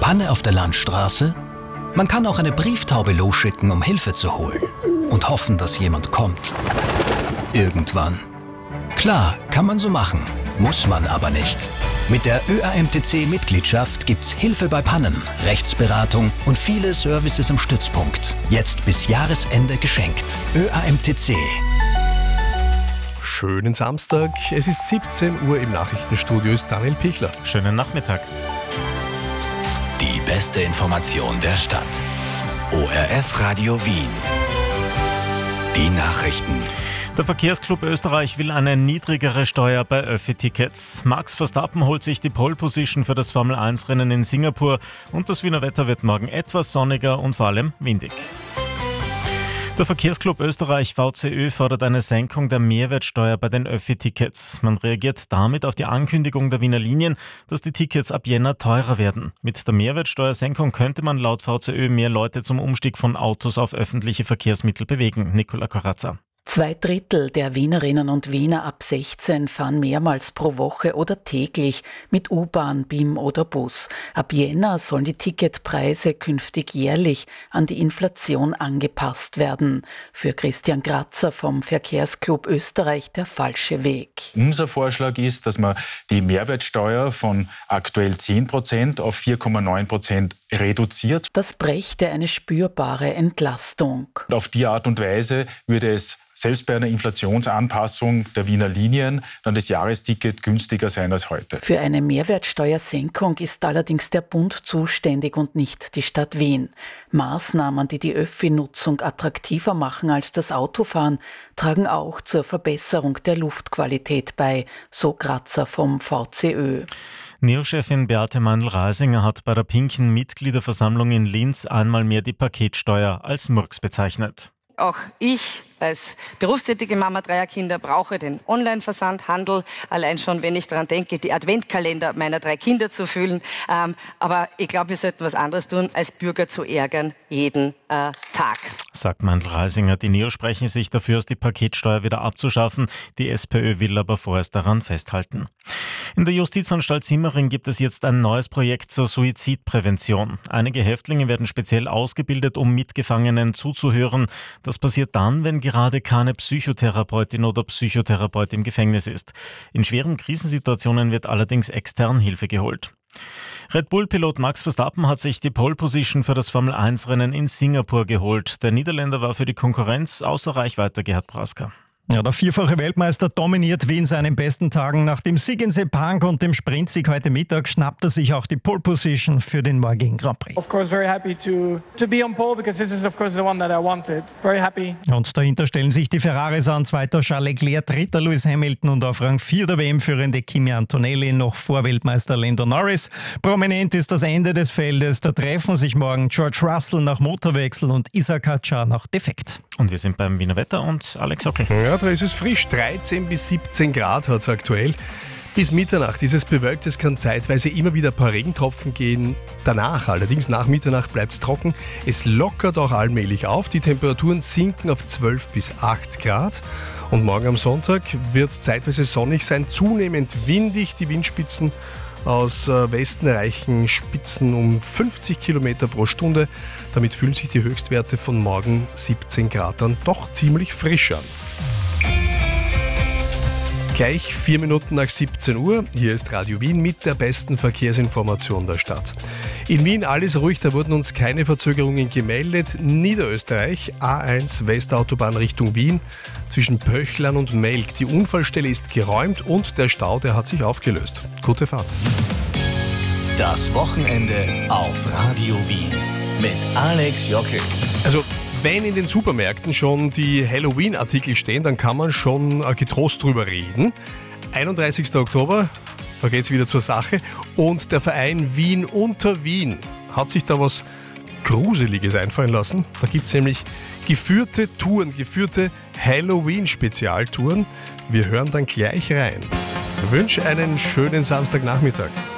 Panne auf der Landstraße? Man kann auch eine Brieftaube losschicken, um Hilfe zu holen. Und hoffen, dass jemand kommt. Irgendwann. Klar, kann man so machen. Muss man aber nicht. Mit der ÖAMTC-Mitgliedschaft gibt's Hilfe bei Pannen, Rechtsberatung und viele Services im Stützpunkt. Jetzt bis Jahresende geschenkt. ÖAMTC. Schönen Samstag. Es ist 17 Uhr, im Nachrichtenstudio ist Daniel Pichler. Schönen Nachmittag. Die beste Information der Stadt. ORF Radio Wien. Die Nachrichten. Der Verkehrsclub Österreich will eine niedrigere Steuer bei Öffi-Tickets. Max Verstappen holt sich die Pole-Position für das Formel-1-Rennen in Singapur und das Wiener Wetter wird morgen etwas sonniger und vor allem windig. Der Verkehrsclub Österreich VCÖ fordert eine Senkung der Mehrwertsteuer bei den Öffi-Tickets. Man reagiert damit auf die Ankündigung der Wiener Linien, dass die Tickets ab Jänner teurer werden. Mit der Mehrwertsteuersenkung könnte man laut VCÖ mehr Leute zum Umstieg von Autos auf öffentliche Verkehrsmittel bewegen. Nicola Corazza. 2/3 der Wienerinnen und Wiener ab 16 fahren mehrmals pro Woche oder täglich mit U-Bahn, BIM oder Bus. Ab Jänner sollen die Ticketpreise künftig jährlich an die Inflation angepasst werden. Für Christian Grazer vom Verkehrsclub Österreich der falsche Weg. Unser Vorschlag ist, dass man die Mehrwertsteuer von aktuell 10% auf 4,9% reduziert. Das brächte eine spürbare Entlastung. Auf die Art und Weise würde es selbst bei einer Inflationsanpassung der Wiener Linien dann das Jahresticket günstiger sein als heute. Für eine Mehrwertsteuersenkung ist allerdings der Bund zuständig und nicht die Stadt Wien. Maßnahmen, die die Öffi-Nutzung attraktiver machen als das Autofahren, tragen auch zur Verbesserung der Luftqualität bei, so Grazer vom VCÖ. NEO-Chefin Beate Meindl-Reisinger hat bei der pinken Mitgliederversammlung in Linz einmal mehr die Paketsteuer als Murks bezeichnet. Auch ich als berufstätige Mama dreier Kinder brauche den Online-Versandhandel. Allein schon, wenn ich daran denke, die Adventkalender meiner 3 Kinder zu füllen. Aber ich glaube, wir sollten was anderes tun, als Bürger zu ärgern, jeden Tag. Sagt Meindl-Reisinger. Die NEO sprechen sich dafür aus, die Paketsteuer wieder abzuschaffen. Die SPÖ will aber vorerst daran festhalten. In der Justizanstalt Simmering gibt es jetzt ein neues Projekt zur Suizidprävention. Einige Häftlinge werden speziell ausgebildet, um Mitgefangenen zuzuhören. Das passiert dann, wenn gerade keine Psychotherapeutin oder Psychotherapeut im Gefängnis ist. In schweren Krisensituationen wird allerdings extern Hilfe geholt. Red Bull-Pilot Max Verstappen hat sich die Pole-Position für das Formel-1-Rennen in Singapur geholt. Der Niederländer war für die Konkurrenz außer Reichweite, Gerhard Prasker. Ja, der vierfache Weltmeister dominiert wie in seinen besten Tagen. Nach dem Sieg in Sepang und dem Sprintsieg heute Mittag schnappt er sich auch die Pole Position für den morgigen Grand Prix. Of course very happy to be on pole because this is of course the one that I wanted. Very happy. Und dahinter stellen sich die Ferraris an. Zweiter Charles Leclerc, dritter Lewis Hamilton und auf Rang 4 der WM-führende Kimi Antonelli, noch vor Weltmeister Lando Norris. Prominent ist das Ende des Feldes. Da treffen sich morgen George Russell nach Motorwechsel und Isaac Hadjar nach Defekt. Und wir sind beim Wiener Wetter und Alex Ockel. Ja, da ist es frisch. 13 bis 17 Grad hat es aktuell. Bis Mitternacht ist es bewölkt. Es kann zeitweise immer wieder ein paar Regentropfen gehen. Danach, allerdings nach Mitternacht, bleibt es trocken. Es lockert auch allmählich auf. Die Temperaturen sinken auf 12 bis 8 Grad. Und morgen am Sonntag wird es zeitweise sonnig sein. Zunehmend windig. Die Windspitzen aus Westen erreichen Spitzen um 50 Kilometer pro Stunde. Damit fühlen sich die Höchstwerte von morgen 17 Grad dann doch ziemlich frisch an. Gleich 4 Minuten nach 17 Uhr. Hier ist Radio Wien mit der besten Verkehrsinformation der Stadt. In Wien alles ruhig, da wurden uns keine Verzögerungen gemeldet. Niederösterreich, A1 Westautobahn Richtung Wien, zwischen Pöchlern und Melk. Die Unfallstelle ist geräumt und der Stau, der hat sich aufgelöst. Gute Fahrt. Das Wochenende auf Radio Wien mit Alex Jockel. Also, wenn in den Supermärkten schon die Halloween-Artikel stehen, dann kann man schon getrost drüber reden. 31. Oktober, da geht es wieder zur Sache. Und der Verein Wien unter Wien hat sich da was Gruseliges einfallen lassen. Da gibt es nämlich geführte Touren, geführte Halloween-Spezialtouren. Wir hören dann gleich rein. Ich wünsche einen schönen Samstagnachmittag.